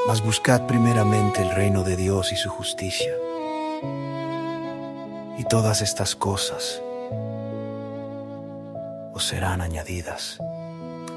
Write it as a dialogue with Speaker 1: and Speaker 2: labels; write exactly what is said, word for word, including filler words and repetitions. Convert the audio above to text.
Speaker 1: Mas buscad primeramente el reino de Dios y su justicia, y todas estas cosas os serán añadidas.